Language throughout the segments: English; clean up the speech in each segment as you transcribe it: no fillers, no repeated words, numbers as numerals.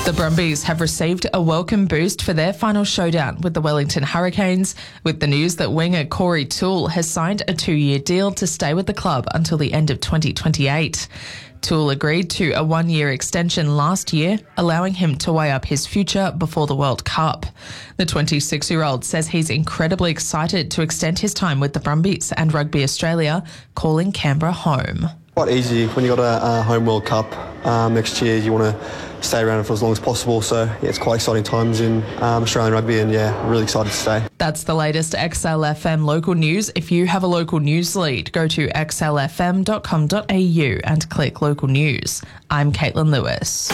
The Brumbies have received a welcome boost for their final showdown with the Wellington Hurricanes, with the news that winger Corey Toole has signed a 2-year deal to stay with the club until the end of 2028. Toole agreed to a 1-year extension last year, allowing him to weigh up his future before the World Cup. The 26-year-old says he's incredibly excited to extend his time with the Brumbies and Rugby Australia, calling Canberra home. Quite easy when you got a home World Cup next year. You want to stay around for as long as possible. So yeah, it's quite exciting times in Australian rugby, and really excited to stay. That's the latest XLFM local news. If you have a local news lead, go to xlfm.com.au and click local news. I'm Caitlin Lewis.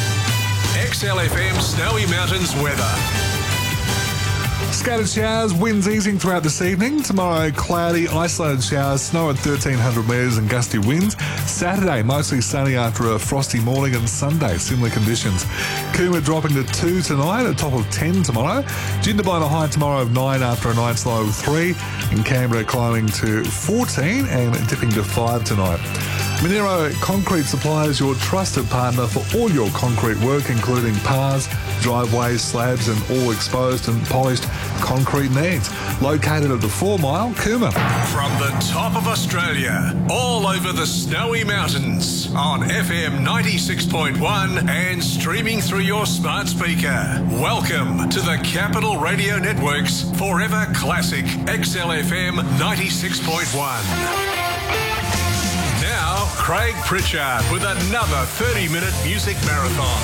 XLFM Snowy Mountains weather. Scattered showers, winds easing throughout this evening. Tomorrow, cloudy, isolated showers, snow at 1,300 metres and gusty winds. Saturday, mostly sunny after a frosty morning, and Sunday, similar conditions. Cooma dropping to 2 tonight, a top of 10 tomorrow. Jindabyne a high tomorrow of 9 after a night's low of 3. In Canberra, climbing to 14 and dipping to 5 tonight. Monero Concrete Supplies, your trusted partner for all your concrete work, including pars, driveways, slabs and all exposed and polished concrete needs. Located at the 4 Mile, Cooma. From the top of Australia, all over the Snowy Mountains, on FM 96.1 and streaming through your smart speaker. Welcome to the Capital Radio Network's Forever Classic XLFM 96.1. Now, Craig Pritchard with another 30-minute music marathon.